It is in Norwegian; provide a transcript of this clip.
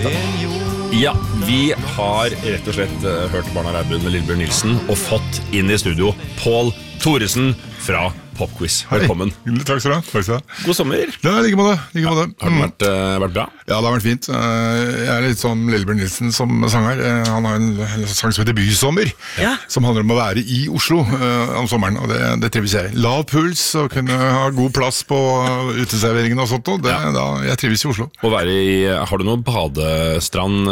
Ja, vi har rett og slett hørt Barna Reibund med Lillebjørn Nilsen og fått inn i studio Pål Thoresen fra Popquiz. Velkommen. Takk skal du ha. God sommer. Ja, like måte. Har det vært bra? Ja, det har vært fint. Jeg er litt sånn Lillebjørn Nilsen som sanger. Han har en sang som heter Bysommer, som handler om å være i Oslo om sommeren, og det trives jeg. Lav puls og kunne ha god plass på uteserveringen og sånt, og jeg trives i Oslo. Har du noen badestrand